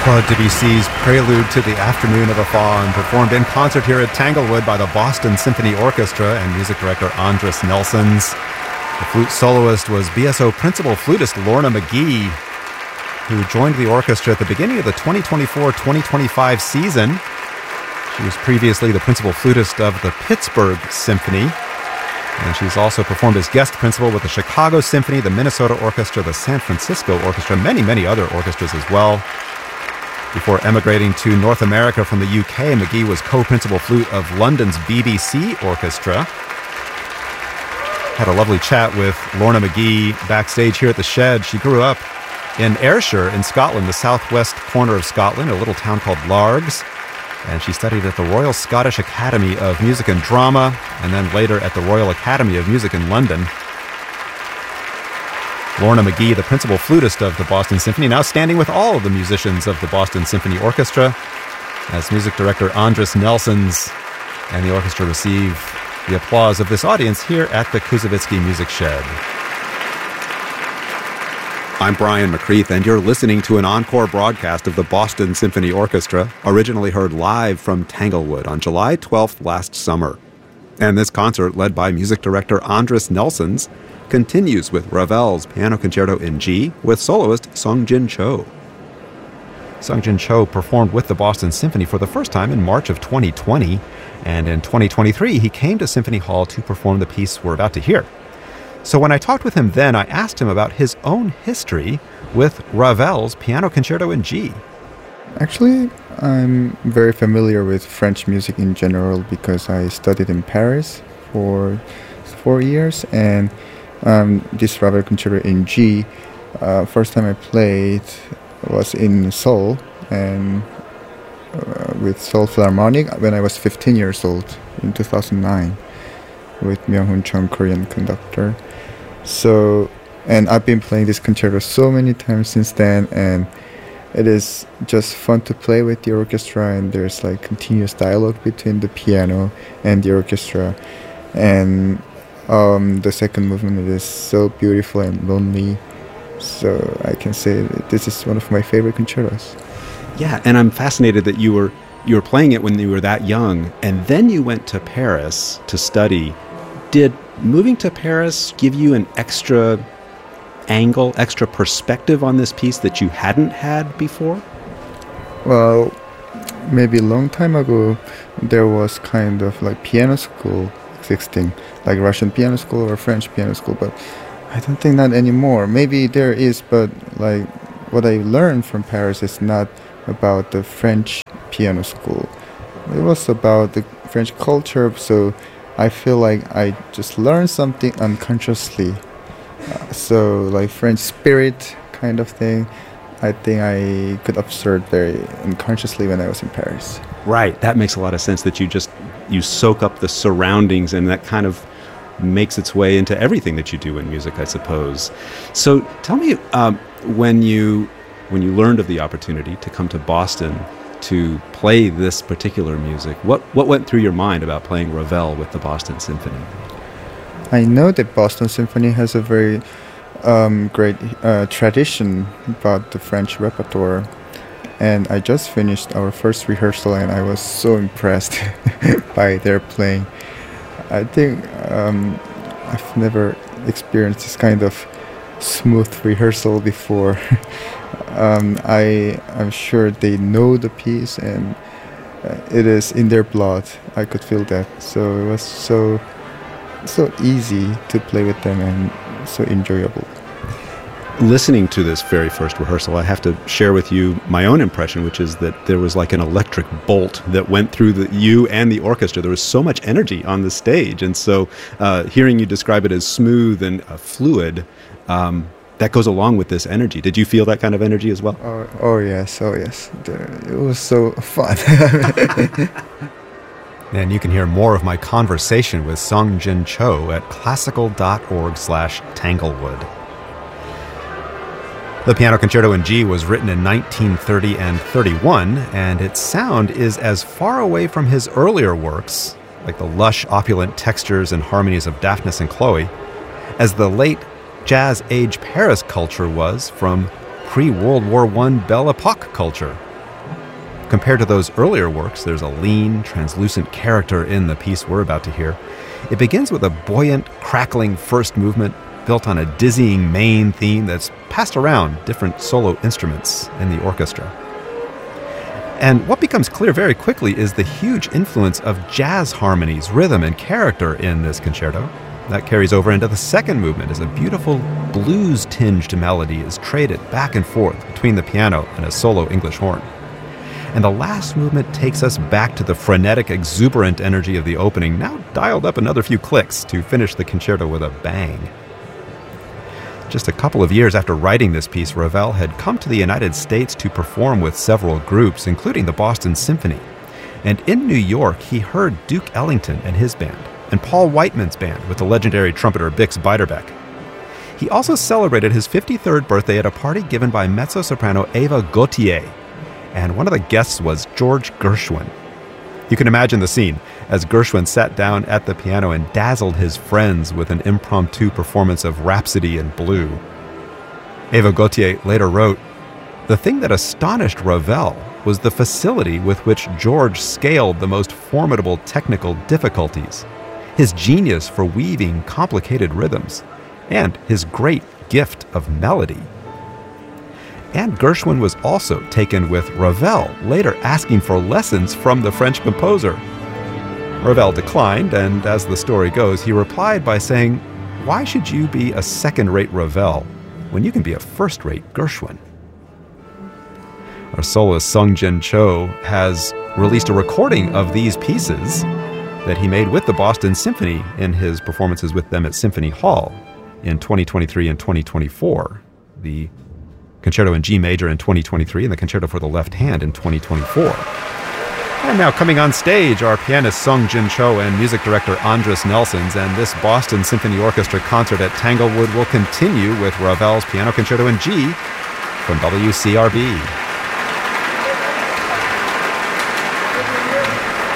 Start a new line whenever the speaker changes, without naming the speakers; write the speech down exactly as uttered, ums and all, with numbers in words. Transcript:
Claude Debussy's Prelude to the Afternoon of a Faun, performed in concert here at Tanglewood by the Boston Symphony Orchestra and music director Andris Nelsons. The flute soloist was B S O principal flutist Lorna McGee, who joined the orchestra at the beginning of the twenty twenty-four twenty twenty-five season. She was previously the principal flutist of the Pittsburgh Symphony, and she's also performed as guest principal with the Chicago Symphony, the Minnesota Orchestra, the San Francisco Orchestra, many, many other orchestras as well. Before emigrating to North America from the U K, McGee was co-principal flute of London's B B C Orchestra. Had a lovely chat with Lorna McGee backstage here at the Shed. She grew up in Ayrshire in Scotland, the southwest corner of Scotland, a little town called Largs. And she studied at the Royal Scottish Academy of Music and Drama, and then later at the Royal Academy of Music in London. Lorna McGee, the principal flutist of the Boston Symphony, now standing with all of the musicians of the Boston Symphony Orchestra as music director Andris Nelsons and the orchestra receive the applause of this audience here at the Kuzovitsky Music Shed. I'm Brian McCreath, and you're listening to an encore broadcast of the Boston Symphony Orchestra, originally heard live from Tanglewood on July twelfth last summer. And this concert, led by music director Andris Nelsons, continues with Ravel's Piano Concerto in G with soloist Sungjin Cho. Sungjin Cho performed with the Boston Symphony for the first time in March of twenty twenty, and in twenty twenty-three he came to Symphony Hall to perform the piece we're about to hear. So when I talked with him then, I asked him about his own history with Ravel's Piano Concerto in G.
Actually, I'm very familiar with French music in general because I studied in Paris for four years, and um, this Ravel Concerto in G, uh, first time I played was in Seoul, and uh, with Seoul Philharmonic when I was fifteen years old in two thousand nine with Myung-Hoon Chung, Korean conductor. So, and I've been playing this concerto so many times since then, and it is just fun to play with the orchestra, and there's like continuous dialogue between the piano and the orchestra. And um, the second movement is so beautiful and lonely. So I can say that this is one of my favorite concertos.
Yeah, and I'm fascinated that you were you were playing it when you were that young, and then you went to Paris to study. Did moving to Paris give you an extra angle, extra perspective on this piece that you hadn't had before?
Well, maybe a long time ago, there was kind of like piano school existing, like Russian piano school or French piano school, but I don't think that anymore. Maybe there is, but like what I learned from Paris is not about the French piano school. It was about the French culture, so I feel like I just learned something unconsciously. Uh, so like French spirit kind of thing, I think I could observe very unconsciously when I was in Paris.
Right, that makes a lot of sense, that you just, you soak up the surroundings, and that kind of makes its way into everything that you do in music, I suppose. So tell me, um, when you when you learned of the opportunity to come to Boston to play this particular music, what, what went through your mind about playing Ravel with the Boston Symphony?
I know that Boston Symphony has a very um, great uh, tradition about the French repertoire, and I just finished our first rehearsal, and I was so impressed by their playing. I think um, I've never experienced this kind of smooth rehearsal before. um, I, I'm sure they know the piece, and uh, it is in their blood. I could feel that. So it was so so easy to play with them and so enjoyable.
Listening to this very first rehearsal, I have to share with you my own impression, which is that there was like an electric bolt that went through the, you and the orchestra. There was so much energy on the stage. And so uh, hearing you describe it as smooth and uh, fluid, um, that goes along with this energy. Did you feel that kind of energy as well?
Oh, oh yes, oh yes. It was so fun.
And you can hear more of my conversation with Sungjin Cho at classical.org slash Tanglewood. The Piano Concerto in G was written in nineteen thirty and thirty-one, and its sound is as far away from his earlier works, like the lush, opulent textures and harmonies of Daphnis and Chloe, as the late Jazz Age Paris culture was from pre-World War One Belle Epoque culture. compared to those earlier works, there's a lean, translucent character in the piece we're about to hear. It begins with a buoyant, crackling first movement built on a dizzying main theme that's passed around different solo instruments in the orchestra. And what becomes clear very quickly is the huge influence of jazz harmonies, rhythm, and character in this concerto. That carries over into the second movement as a beautiful blues-tinged melody is traded back and forth between the piano and a solo English horn. And the last movement takes us back to the frenetic, exuberant energy of the opening, now dialed up another few clicks to finish the concerto with a bang. Just a couple of years after writing this piece, Ravel had come to the United States to perform with several groups, including the Boston Symphony. And in New York, he heard Duke Ellington and his band, and Paul Whiteman's band with the legendary trumpeter Bix Beiderbecke. He also celebrated his fifty-third birthday at a party given by mezzo-soprano Eva Gautier, and one of the guests was George Gershwin. You can imagine the scene as Gershwin sat down at the piano and dazzled his friends with an impromptu performance of Rhapsody in Blue. Eva Gautier later wrote, "The thing that astonished Ravel was the facility with which George scaled the most formidable technical difficulties, his genius for weaving complicated rhythms, and his great gift of melody." And Gershwin was also taken with Ravel, later asking for lessons from the French composer. Ravel declined, and as the story goes, he replied by saying, "Why should you be a second-rate Ravel when you can be a first-rate Gershwin?" Our soloist Sung Jin Cho has released a recording of these pieces that he made with the Boston Symphony in his performances with them at Symphony Hall in twenty twenty-three and twenty twenty-four. The Concerto in G Major in twenty twenty-three and the Concerto for the Left Hand in twenty twenty-four. And now coming on stage are pianist Sung Jin Cho and music director Andris Nelsons, and this Boston Symphony Orchestra concert at Tanglewood will continue with Ravel's Piano Concerto in G from W C R B.